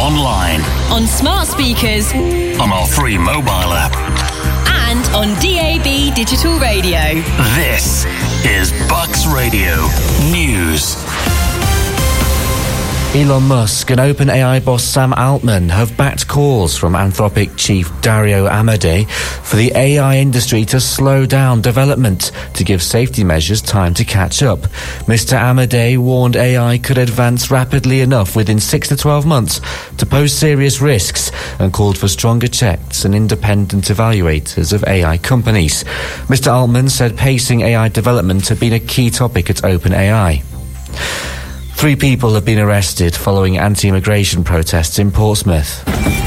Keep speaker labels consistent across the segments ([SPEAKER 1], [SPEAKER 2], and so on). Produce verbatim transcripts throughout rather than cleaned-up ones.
[SPEAKER 1] online,
[SPEAKER 2] on smart speakers,
[SPEAKER 1] on our free mobile app,
[SPEAKER 2] and on D A B digital radio.
[SPEAKER 1] This is Bucks Radio News.
[SPEAKER 3] Elon Musk and OpenAI boss Sam Altman have backed calls from Anthropic chief Dario Amodei for the A I industry to slow down development to give safety measures time to catch up. Mister Amodei warned A I could advance rapidly enough within six to twelve months to pose serious risks and called for stronger checks and independent evaluators of A I companies. Mister Altman said pacing A I development had been a key topic at OpenAI. Three people have been arrested following anti-immigration protests in Portsmouth.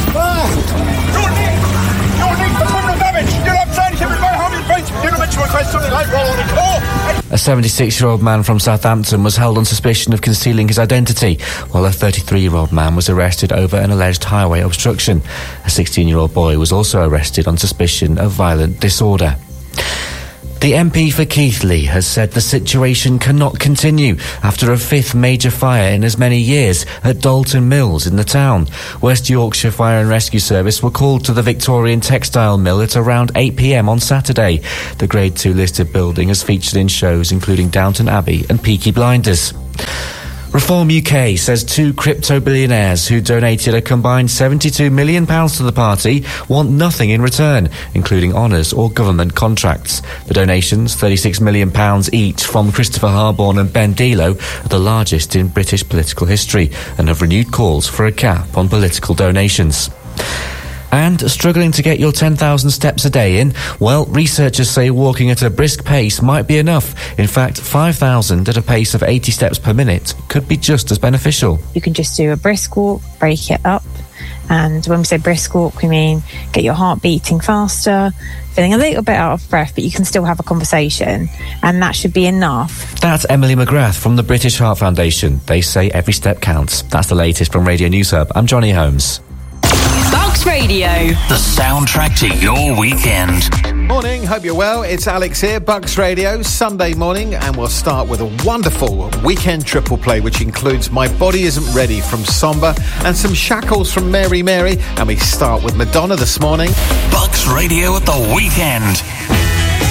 [SPEAKER 3] A seventy-six-year-old man from Southampton was held on suspicion of concealing his identity, while a thirty-three-year-old man was arrested over an alleged highway obstruction. A sixteen-year-old boy was also arrested on suspicion of violent disorder. The M P for Keighley has said the situation cannot continue after a fifth major fire in as many years at Dalton Mills in the town. West Yorkshire Fire and Rescue Service were called to the Victorian textile mill at around eight p.m. on Saturday. The Grade two listed building has featured in shows including Downton Abbey and Peaky Blinders. Reform U K says two crypto billionaires who donated a combined seventy-two million pounds to the party want nothing in return, including honours or government contracts. The donations, thirty-six million pounds each from Christopher Harborne and Ben Delo, are the largest in British political history and have renewed calls for a cap on political donations. And struggling to get your ten thousand steps a day in? Well, researchers say walking at a brisk pace might be enough. In fact, five thousand at a pace of eighty steps per minute could be just as beneficial.
[SPEAKER 4] You can just do a brisk walk, break it up. And when we say brisk walk, we mean get your heart beating faster, feeling a little bit out of breath, but you can still have a conversation. And that should be enough.
[SPEAKER 3] That's Emily McGrath from the British Heart Foundation. They say every step counts. That's the latest from Radio News Hub. I'm Johnny Holmes.
[SPEAKER 2] Bucks Radio,
[SPEAKER 1] the soundtrack to your weekend.
[SPEAKER 5] Morning, hope you're well. It's Alex here, Bucks Radio, Sunday morning, and we'll start with a wonderful weekend triple play, which includes My Body Isn't Ready from Somber and some Shackles from Mary Mary. And we start with Madonna this morning.
[SPEAKER 1] Bucks Radio at the weekend.